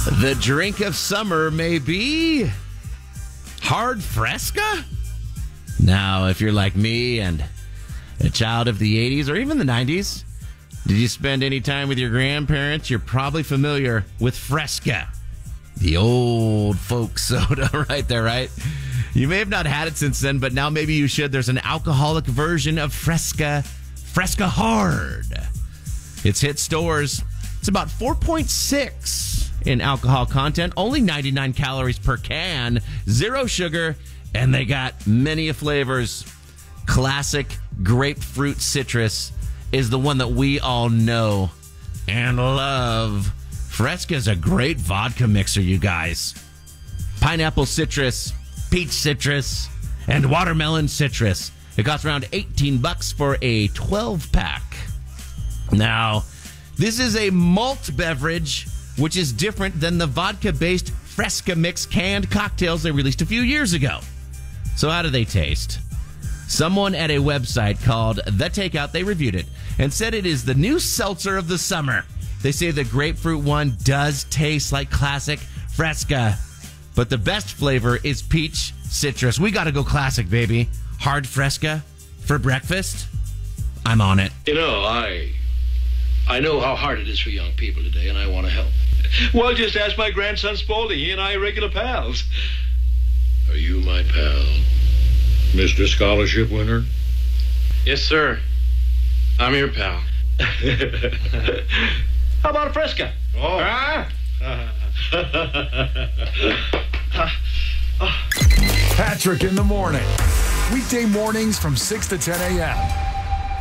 The drink of summer may be hard Fresca? Now, if you're like me and a child of the 80s or even the 90s, did you spend any time with your grandparents? You're probably familiar with Fresca, the old folk soda right there, right? You may have not had it since then, but now maybe you should. There's an alcoholic version of Fresca Hard. It's hit stores. It's about 4.6 in alcohol content, only 99 calories per can, zero sugar, and they got many flavors. Classic grapefruit citrus is the one that we all know and love. Fresca is a great vodka mixer, you guys. Pineapple citrus, peach citrus, and watermelon citrus. It costs around $18 for a 12-pack. Now, this is a malt beverage, which is different than the vodka-based Fresca Mix canned cocktails they released a few years ago. So how do they taste? Someone at a website called The Takeout, they reviewed it and said it is the new seltzer of the summer. They say the grapefruit one does taste like classic Fresca, but the best flavor is peach citrus. We got to go classic, baby. Hard Fresca for breakfast? I'm on it. You know, I know how hard it is for young people today, and I want to help. Well, just ask my grandson Spaulding. He and I are regular pals. Are you my pal, Mr. Scholarship winner? Yes, sir. I'm your pal. How about a Fresca? Oh. Patrick in the morning. Weekday mornings from 6 to 10 a.m.